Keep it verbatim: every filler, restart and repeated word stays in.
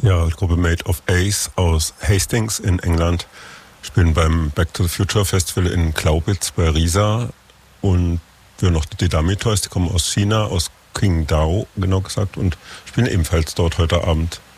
Ja, die Gruppe Made of Ace aus Hastings in England spielen beim Back to the Future Festival in Glaubitz bei Riesa. Und wir noch die Dummy Toys, die kommen aus China, aus Qingdao genau gesagt, und spielen ebenfalls dort heute Abend.